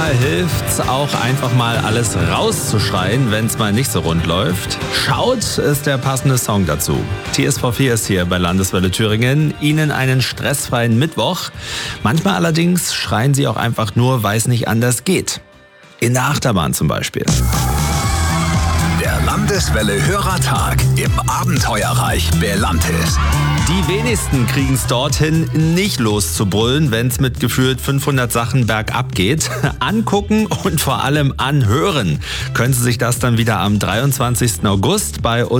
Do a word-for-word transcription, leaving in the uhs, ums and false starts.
manchmal hilft's auch einfach mal alles rauszuschreien, wenn's mal nicht so rund läuft. Schaut ist der passende Song dazu. T S V vier ist hier bei Landeswelle Thüringen. Ihnen einen stressfreien Mittwoch. Manchmal allerdings schreien sie auch einfach nur, weil es nicht anders geht. In der Achterbahn zum Beispiel. Der Landeswelle Hörertag im Abenteuerreich Belantis. Die wenigsten kriegen es dorthin, nicht loszubrüllen, wenn es mit gefühlt fünfhundert Sachen bergab geht. Angucken und vor allem anhören können Sie sich das dann wieder am dreiundzwanzigsten August bei uns